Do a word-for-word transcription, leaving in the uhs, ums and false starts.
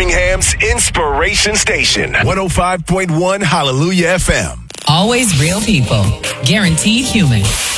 Birmingham's Inspiration Station. one oh five point one Hallelujah F M. Always real people. Guaranteed human.